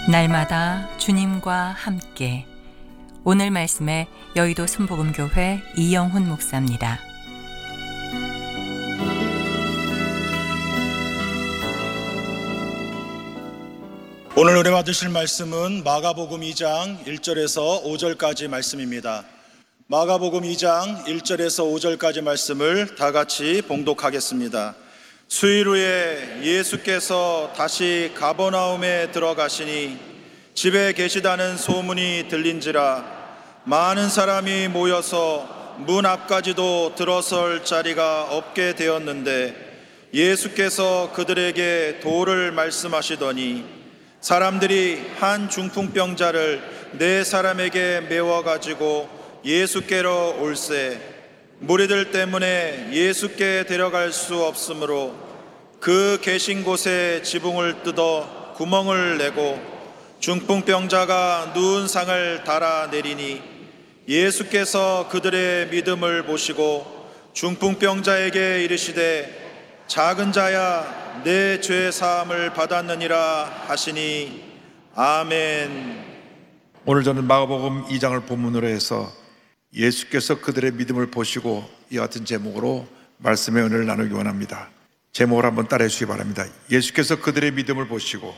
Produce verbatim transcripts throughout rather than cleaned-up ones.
날마다 주님과 함께. 오늘 말씀에 여의도 순복음교회 이영훈 목사입니다. 오늘 은혜 받으실 말씀은 마가복음 이 장 일 절에서 오 절까지 말씀입니다. 마가복음 이 장 일 절에서 오 절까지 말씀을 다 같이 봉독하겠습니다. 수일 후에 예수께서 다시 가버나움에 들어가시니 집에 계시다는 소문이 들린지라 많은 사람이 모여서 문 앞까지도 들어설 자리가 없게 되었는데 예수께서 그들에게 도를 말씀하시더니 사람들이 한 중풍병자를 네 사람에게 메워가지고 예수께로 올세 무리들 때문에 예수께 데려갈 수 없으므로 그 계신 곳에 지붕을 뜯어 구멍을 내고 중풍병자가 누운 상을 달아내리니 예수께서 그들의 믿음을 보시고 중풍병자에게 이르시되 작은 자야 내 죄 사함을 받았느니라 하시니 아멘. 오늘 저는 마가복음 이 장을 본문으로 해서 예수께서 그들의 믿음을 보시고 이와 같은 제목으로 말씀의 은혜를 나누기 원합니다. 제목을 한번 따라해 주시기 바랍니다. 예수께서 그들의 믿음을 보시고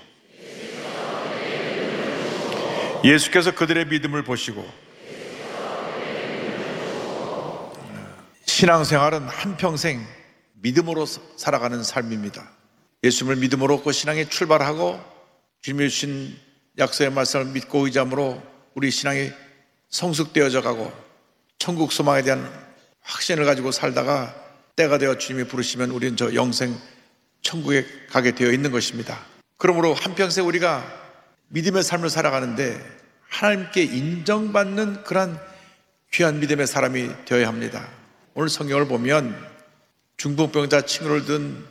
예수께서 그들의 믿음을 보시고 신앙생활은 한평생 믿음으로 살아가는 삶입니다. 예수님을 믿음으로 그 신앙에 출발하고 주님이 주신 약속의 말씀을 믿고 의지함으로 우리 신앙이 성숙되어져 가고 천국 소망에 대한 확신을 가지고 살다가 때가 되어 주님이 부르시면 우리는 저 영생 천국에 가게 되어 있는 것입니다. 그러므로 한평생 우리가 믿음의 삶을 살아가는데 하나님께 인정받는 그런 귀한 믿음의 사람이 되어야 합니다. 오늘 성경을 보면 중풍병자 칭호를 든